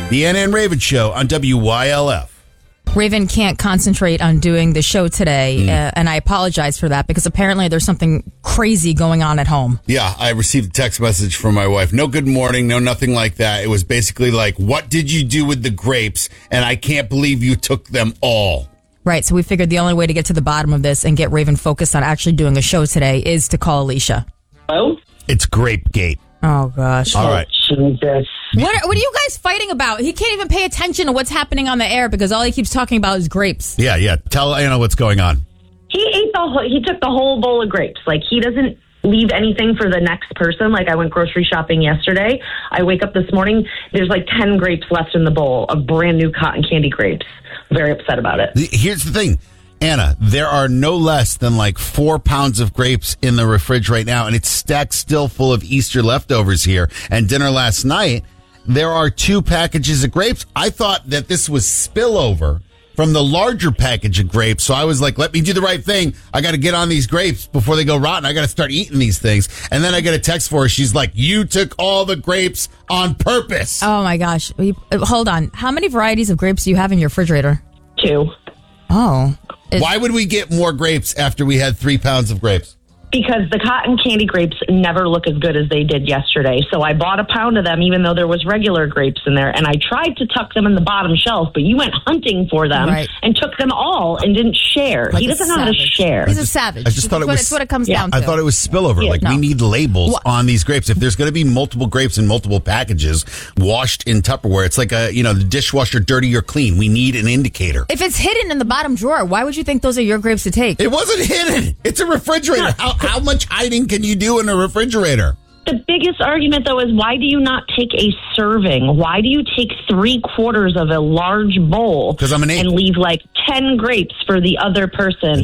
The Anna and Raven Show on WYLF. Raven can't concentrate on doing the show today, and I apologize for that because apparently there's something crazy going on at home. Yeah, I received a text message from my wife. No good morning, no nothing like that. It was basically like, what did you do with the grapes? And I can't believe you took them all. Right, so we figured the only way to get to the bottom of this and get Raven focused on actually doing a show today is to call Alicia. Hello? It's Grapegate. Oh, gosh. All right. Jesus. What are you guys fighting about? He can't even pay attention to what's happening on the air because all he keeps talking about is grapes. Yeah. Tell Anna what's going on. He took the whole bowl of grapes. Like, he doesn't leave anything for the next person. Like, I went grocery shopping yesterday. I wake up this morning, there's like 10 grapes left in the bowl of brand new cotton candy grapes. Very upset about it. Here's the thing. Anna, there are no less than like 4 pounds of grapes in the fridge right now, and it's stacked still full of Easter leftovers here. And dinner last night, there are 2 packages of grapes. I thought that this was spillover from the larger package of grapes, so I was like, let me do the right thing. I got to get on these grapes before they go rotten. I got to start eating these things. And then I get a text for her. She's like, you took all the grapes on purpose. Oh, my gosh. Hold on. How many varieties of grapes do you have in your refrigerator? 2. Oh. Why would we get more grapes after we had 3 pounds of grapes? Because the cotton candy grapes never look as good as they did yesterday. So I bought a pound of them, even though there was regular grapes in there. And I tried to tuck them in the bottom shelf, but you went hunting for them and took them all and didn't share. Like he doesn't know how to share. He's a savage. I just thought it was. That's what it comes down to. I thought it was spillover. Yeah, we need labels on these grapes. If there's going to be multiple grapes in multiple packages washed in Tupperware, it's like the dishwasher, dirty or clean. We need an indicator. If it's hidden in the bottom drawer, why would you think those are your grapes to take? It wasn't hidden. It's a refrigerator. How much hiding can you do in a refrigerator? The biggest argument, though, is why do you not take a serving? Why do you take 3/4 of a large bowl 'Cause I'm an and leave like 10 grapes for the other person?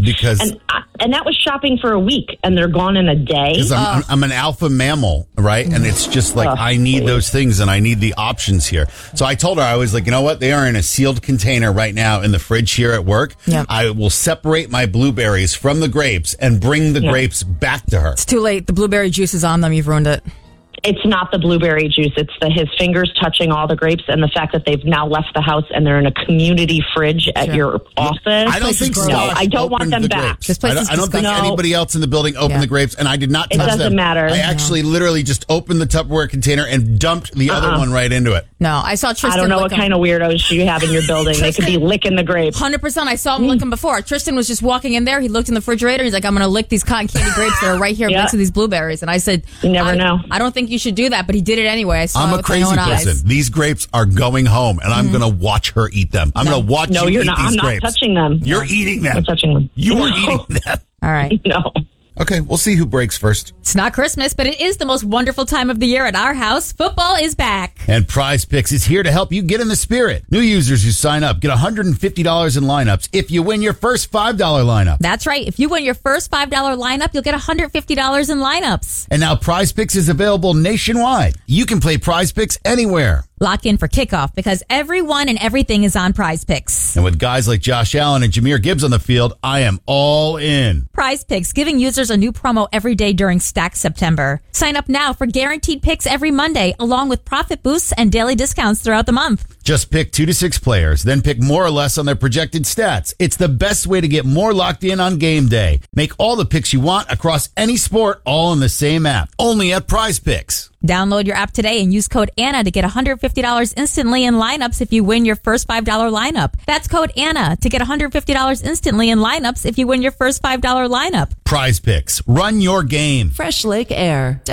And that was shopping for a week, and they're gone in a day. Because I'm an alpha mammal, right? And it's just like I need those things, and I need the options here. So I told her, I was like, you know what? They are in a sealed container right now in the fridge here at work. Yep. I will separate my blueberries from the grapes and bring the grapes back to her. It's too late. The blueberry juice is on them. You've ruined it. It's not the blueberry juice. It's his fingers touching all the grapes and the fact that they've now left the house and they're in a community fridge at your office. I don't think so. No, I don't want them back. This place is I don't think anybody else in the building opened the grapes, and I did not touch them. It doesn't matter. I actually literally just opened the Tupperware container and dumped the other one right into it. No, I saw Tristan. I don't know what kind of weirdos you have in your building. They could be licking the grapes. 100%. I saw him licking before. Tristan was just walking in there. He looked in the refrigerator. He's like, I'm going to lick these cotton candy grapes that are right here next to these blueberries. And I said, you never know. I don't think you should do that, but he did it anyway. I saw I'm it a with crazy my own person. eyes. These grapes are going home, and I'm going to watch her eat them. I'm going to watch you eat these I'm not grapes. touching them. You're eating them. I'm touching them. You are eating them. All right. No. Okay, we'll see who breaks first. It's not Christmas, but it is the most wonderful time of the year at our house. Football is back. And Prize Picks is here to help you get in the spirit. New users who sign up get $150 in lineups if you win your first $5 lineup. That's right. If you win your first $5 lineup, you'll get $150 in lineups. And now Prize Picks is available nationwide. You can play Prize Picks anywhere. Lock in for kickoff because everyone and everything is on Prize Picks. And with guys like Josh Allen and Jahmyr Gibbs on the field, I am all in. Prize Picks, giving users a new promo every day during Stack September. Sign up now for guaranteed picks every Monday, along with profit boosts and daily discounts throughout the month. Just pick 2 to 6 players, then pick more or less on their projected stats. It's the best way to get more locked in on game day. Make all the picks you want across any sport, all in the same app. Only at Prize Picks. Download your app today and use code ANNA to get $150 instantly in lineups if you win your first $5 lineup. That's code ANNA to get $150 instantly in lineups if you win your first $5 lineup. Prize Picks. Run your game. Fresh Lake Air,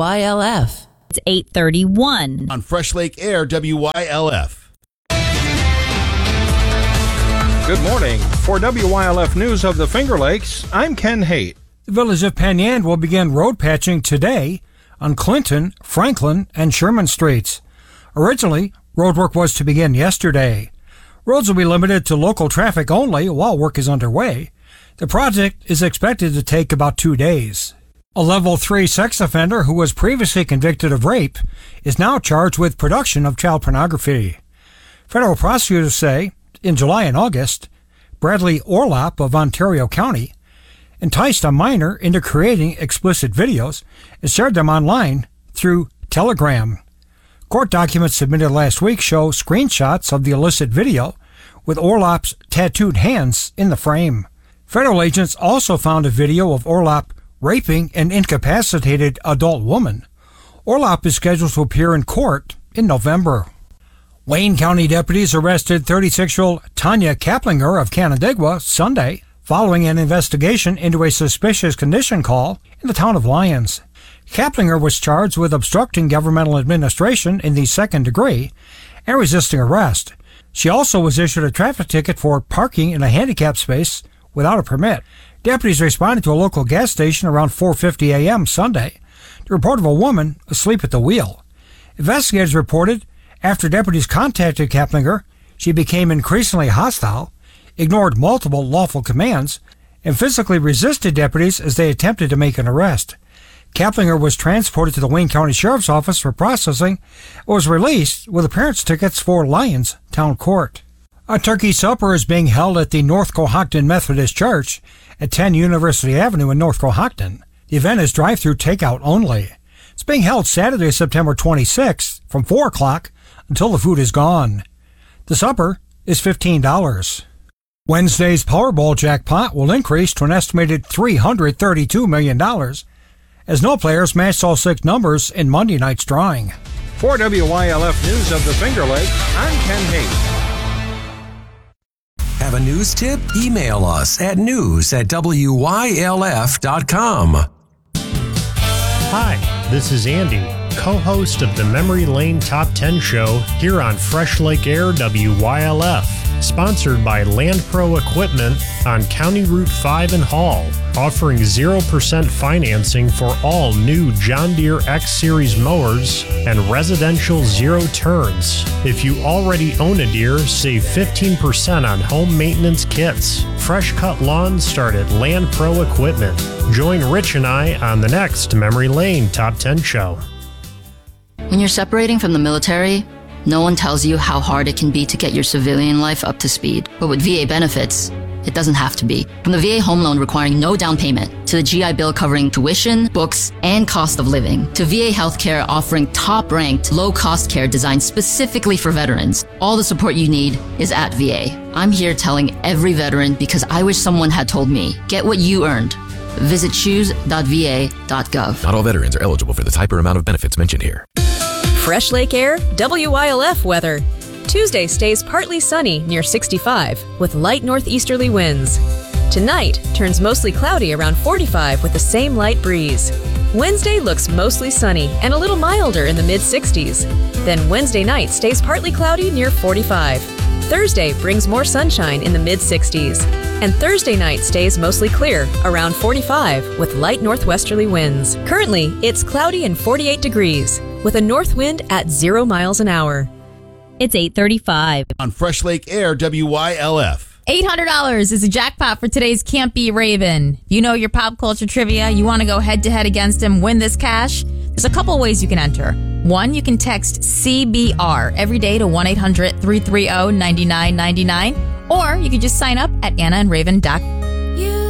WYLF. It's 8:31. On Fresh Lake Air, WYLF. Good morning. For WYLF News of the Finger Lakes, I'm Ken Haight. The village of Penn will begin road patching today on Clinton, Franklin, and Sherman Streets. Originally, roadwork was to begin yesterday. Roads will be limited to local traffic only while work is underway. The project is expected to take about 2 days. A level 3 sex offender who was previously convicted of rape is now charged with production of child pornography. Federal prosecutors say, in July and August, Bradley Orlop of Ontario County enticed a minor into creating explicit videos and shared them online through Telegram. Court documents submitted last week show screenshots of the illicit video with Orlop's tattooed hands in the frame. Federal agents also found a video of Orlop raping an incapacitated adult woman. Orlop is scheduled to appear in court in November. Wayne County deputies arrested 36-year-old Tanya Kaplinger of Canandaigua Sunday following an investigation into a suspicious condition call in the town of Lyons. Kaplinger was charged with obstructing governmental administration in the second degree and resisting arrest. She also was issued a traffic ticket for parking in a handicapped space without a permit. Deputies responded to a local gas station around 4:50 a.m. Sunday. The report of a woman asleep at the wheel. Investigators reported after deputies contacted Kaplinger, she became increasingly hostile, ignored multiple lawful commands, and physically resisted deputies as they attempted to make an arrest. Kaplinger was transported to the Wayne County Sheriff's Office for processing and was released with appearance tickets for Lyons Town Court. A turkey supper is being held at the North Cohocton Methodist Church at 10 University Avenue in North Cohocton. The event is drive-through takeout only. It's being held Saturday, September 26th from 4 o'clock until the food is gone. The supper is $15. Wednesday's Powerball jackpot will increase to an estimated $332 million as no players matched all 6 numbers in Monday night's drawing. For WYLF News of the Finger Lakes, I'm Ken Hayes. Have a news tip? Email us at news@wylf.com. Hi, this is Andy, co-host of the Memory Lane Top 10 show here on Fresh Lake Air WYLF, sponsored by Land Pro Equipment on County Route 5 in Hall, offering 0% financing for all new John Deere X-Series mowers and residential zero turns. If you already own a Deere, save 15% on home maintenance kits. Fresh cut lawns start at Land Pro Equipment. Join Rich and I on the next Memory Lane Top 10 show. When you're separating from the military, no one tells you how hard it can be to get your civilian life up to speed. But with VA benefits, it doesn't have to be. From the VA home loan requiring no down payment, to the GI Bill covering tuition, books, and cost of living, to VA healthcare offering top-ranked, low-cost care designed specifically for veterans, all the support you need is at VA. I'm here telling every veteran because I wish someone had told me, get what you earned. Visit choose.va.gov. Not all veterans are eligible for the type or amount of benefits mentioned here. Fresh Lake Air, WYLF weather. Tuesday stays partly sunny near 65 with light northeasterly winds. Tonight turns mostly cloudy around 45 with the same light breeze. Wednesday looks mostly sunny and a little milder in the mid-60s. Then Wednesday night stays partly cloudy near 45. Thursday brings more sunshine in the mid-60s. And Thursday night stays mostly clear, around 45, with light northwesterly winds. Currently, it's cloudy and 48 degrees, with a north wind at 0 miles an hour. It's 8:35. On Fresh Lake Air, WYLF. $800 is a jackpot for today's Can't Be Raven. You know your pop culture trivia. You want to go head-to-head against him, win this cash? There's a couple ways you can enter. One, you can text CBR every day to 1-800-330-9999. Or you can just sign up at AnnaandRaven.com.